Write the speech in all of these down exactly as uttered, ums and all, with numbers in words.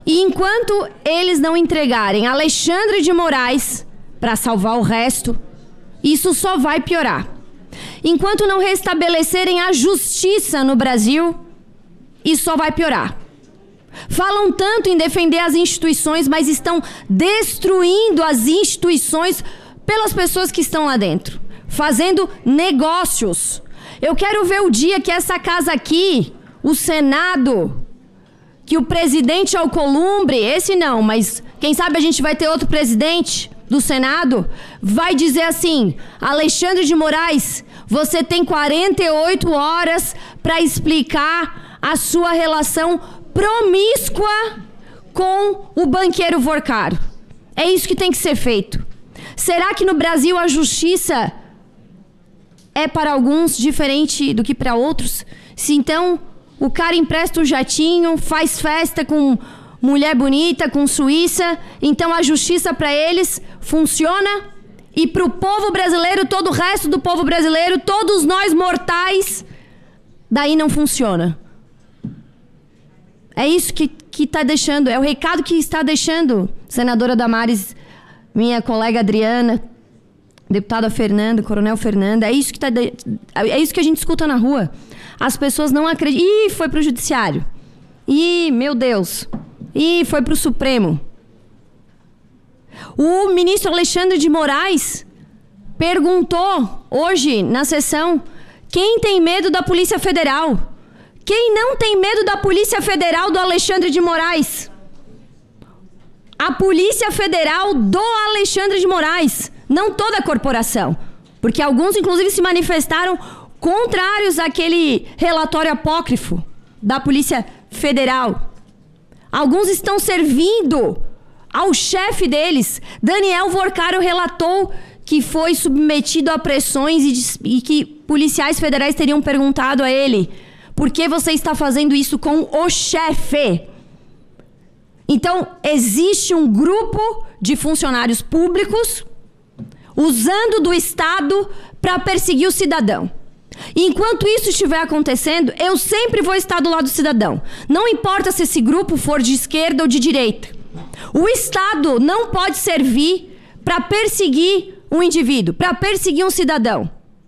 E enquanto eles não entregarem Alexandre de Moraes para salvar o resto, isso só vai piorar. Enquanto não restabelecerem a justiça no Brasil, isso só vai piorar. Falam tanto em defender as instituições, mas estão destruindo as instituições pelas pessoas que estão lá dentro, fazendo negócios. Eu quero ver o dia que essa casa aqui, o Senado, que o presidente Alcolumbre, esse não, mas quem sabe a gente vai ter outro presidente do Senado, vai dizer assim: Alexandre de Moraes, você tem quarenta e oito horas para explicar a sua relação promíscua com o banqueiro Vorcaro. É isso que tem que ser feito. Será que no Brasil a justiça é para alguns diferente do que para outros? Se então o cara empresta um jatinho, faz festa com mulher bonita, com Suíça, então a justiça para eles funciona, e para o povo brasileiro, todo o resto do povo brasileiro, todos nós mortais, daí não funciona. É isso que que está deixando, é o recado que está deixando, senadora Damares, minha colega Adriana, deputada Fernanda, coronel Fernanda, é isso que tá de... é isso que a gente escuta na rua. As pessoas não acreditam. Ih, foi para o judiciário. Ih, meu Deus. Ih, foi para o Supremo. O ministro Alexandre de Moraes perguntou hoje na sessão quem tem medo da Polícia Federal. Quem não tem medo da Polícia Federal do Alexandre de Moraes? A Polícia Federal do Alexandre de Moraes, não toda a corporação. Porque alguns, inclusive, se manifestaram contrários àquele relatório apócrifo da Polícia Federal. Alguns estão servindo ao chefe deles. Daniel Vorcaro relatou que foi submetido a pressões e, e que policiais federais teriam perguntado a ele: por que você está fazendo isso com o chefe? Então, existe um grupo de funcionários públicos usando do Estado para perseguir o cidadão. E enquanto isso estiver acontecendo, eu sempre vou estar do lado do cidadão. Não importa se esse grupo for de esquerda ou de direita. O Estado não pode servir para perseguir um indivíduo, para perseguir um cidadão.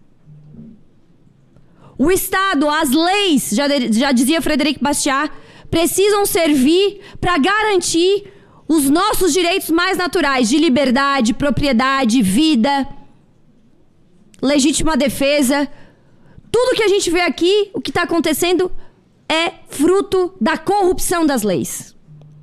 O Estado, as leis, já, já dizia Frederic Bastiat, precisam servir para garantir os nossos direitos mais naturais de liberdade, propriedade, vida, legítima defesa. Tudo que a gente vê aqui, o que está acontecendo, é fruto da corrupção das leis.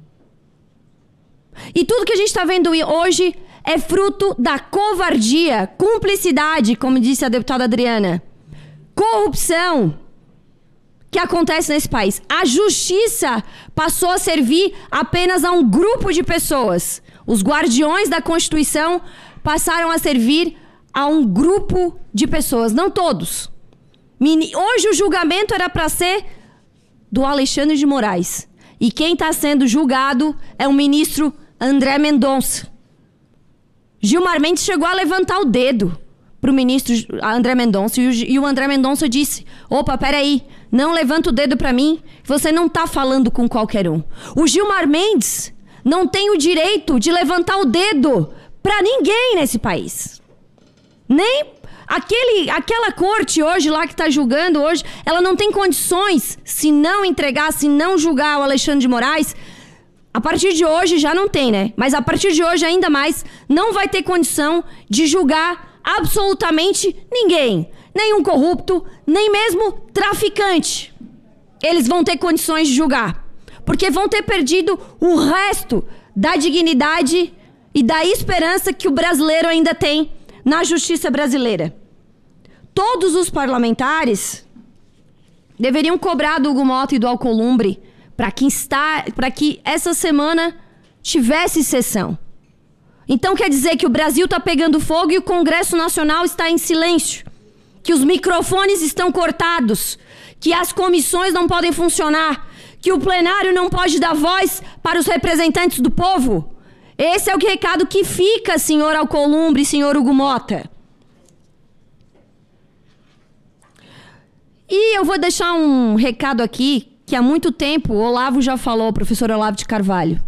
E tudo que a gente está vendo hoje é fruto da covardia, cumplicidade, como disse a deputada Adriana, corrupção que acontece nesse país. A justiça passou a servir apenas a um grupo de pessoas. Os guardiões da Constituição passaram a servir a um grupo de pessoas, não todos. Hoje o julgamento era para ser do Alexandre de Moraes. E quem está sendo julgado é o ministro André Mendonça. Gilmar Mendes chegou a levantar o dedo para o ministro André Mendonça. E o, e o André Mendonça disse: opa, peraí, não levanta o dedo para mim, você não está falando com qualquer um. O Gilmar Mendes não tem o direito de levantar o dedo para ninguém nesse país. Nem aquele, aquela corte hoje lá que está julgando hoje, ela não tem condições, se não entregar, se não julgar o Alexandre de Moraes. A partir de hoje já não tem, né? Mas a partir de hoje ainda mais, não vai ter condição de julgar absolutamente ninguém. Nenhum corrupto, nem mesmo traficante. Eles vão ter condições de julgar. Porque vão ter perdido o resto da dignidade e da esperança que o brasileiro ainda tem na justiça brasileira. Todos os parlamentares deveriam cobrar do Hugo Mota e do Alcolumbre para que, está, para que essa semana tivesse sessão. Então quer dizer que o Brasil está pegando fogo e o Congresso Nacional está em silêncio, que os microfones estão cortados, que as comissões não podem funcionar, que o plenário não pode dar voz para os representantes do povo. Esse é o recado que fica, senhor Alcolumbre e senhor Hugo Mota. E eu vou deixar um recado aqui que há muito tempo o Olavo já falou, o professor Olavo de Carvalho.